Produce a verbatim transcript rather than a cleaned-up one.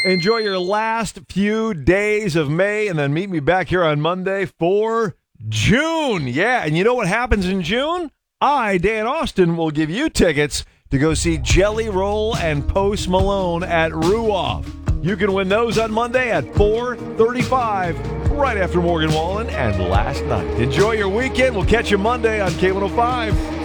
Enjoy your last few days of May, and then meet me back here on Monday for June. Yeah, and you know what happens in June? I, Dan Austin, will give you tickets to go see Jelly Roll and Post Malone at Ruoff. You can win those on Monday at four thirty-five, right after Morgan Wallen and Last Night. Enjoy your weekend. We'll catch you Monday on K one oh five.